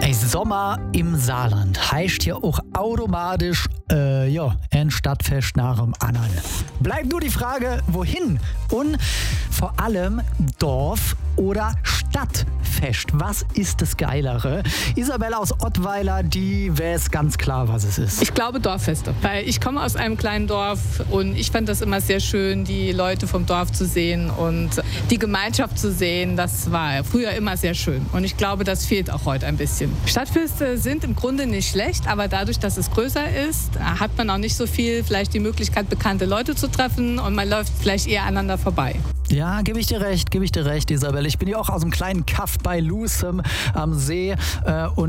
Ey, Sommer im Saarland heißt ja auch automatisch, ein Stadtfest nach dem anderen. Bleibt nur die Frage, wohin? Und vor allem Dorf oder Stadtfest. Was ist das Geilere? Isabella aus Ottweiler, die weiß ganz klar, was es ist. Ich glaube Dorffeste, weil ich komme aus einem kleinen Dorf und ich fand das immer sehr schön, die Leute vom Dorf zu sehen und die Gemeinschaft zu sehen. Das war früher immer sehr schön und ich glaube, das fehlt auch heute ein bisschen. Stadtfeste sind im Grunde nicht schlecht, aber dadurch, dass es größer ist, hat man auch nicht so viel vielleicht die Möglichkeit, bekannte Leute zu treffen und man läuft vielleicht eher aneinander vorbei. Ja, gebe ich dir recht, Isabella. Ich bin ja auch aus einem kleinen Kaff bei Lusem am See und